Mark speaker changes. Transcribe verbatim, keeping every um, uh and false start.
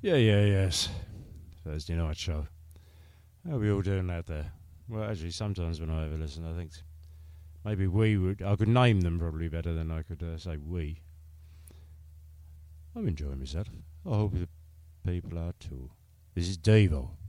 Speaker 1: Yeah, yeah, yes. Thursday night show. How are we all doing that there? Well, actually, sometimes when I ever listen, I think maybe we would. I could name them probably better than I could uh, say we. I'm enjoying myself. I hope the people are too. This is Devo.